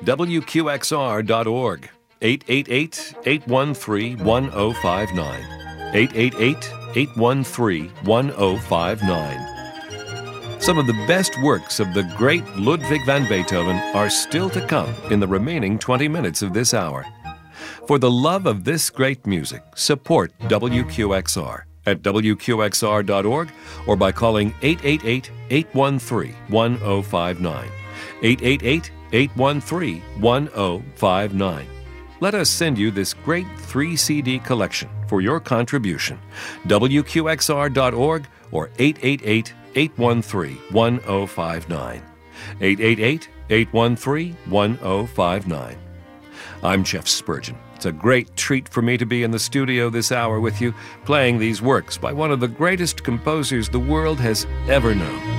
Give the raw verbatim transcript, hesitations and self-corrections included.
W Q X R dot org. eight eight eight, eight one three, one zero five nine. eight eight eight, eight one three, one zero five nine. Some of the best works of the great Ludwig van Beethoven are still to come in the remaining twenty minutes of this hour. For the love of this great music, support W Q X R at W Q X R dot org or by calling eight eight eight, eight one three, one zero five nine. eight eight eight, eight one three, one zero five nine. Let us send you this great three C D collection for your contribution. W Q X R dot org or eight eight eight, eight one three, one zero five nine. eight eight eight, eight one three, one zero five nine. I'm Jeff Spurgeon. It's a great treat for me to be in the studio this hour with you, playing these works by one of the greatest composers the world has ever known.